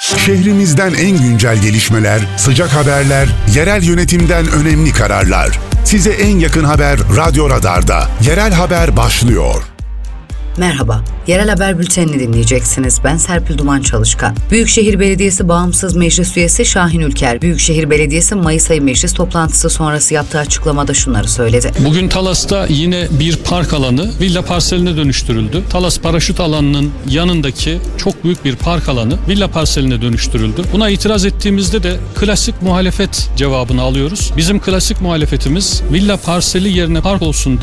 Şehrimizden en güncel gelişmeler, sıcak haberler, yerel yönetimden önemli kararlar. Size en yakın haber Radyo Radar'da. Yerel haber başlıyor. Merhaba, Yerel Haber Bülteni'ni dinleyeceksiniz. Ben Serpil Duman Çalışkan. Büyükşehir Belediyesi Bağımsız Meclis Üyesi Şahin Ülker, Büyükşehir Belediyesi Mayıs ayı meclis toplantısı sonrası yaptığı açıklamada şunları söyledi. Bugün Talas'ta yine bir park alanı villa parseline dönüştürüldü. Talas paraşüt alanının yanındaki çok büyük bir park alanı villa parseline dönüştürüldü. Buna itiraz ettiğimizde de klasik muhalefet cevabını alıyoruz. Bizim klasik muhalefetimiz villa parseli yerine park olsun